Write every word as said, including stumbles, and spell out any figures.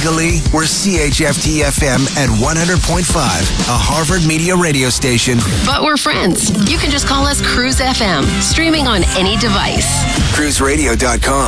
Legally, we're C H F T F M at one hundred point five, a Harvard Media radio station. But we're friends. You can just call us Cruise F M, streaming on any device. cruise radio dot com.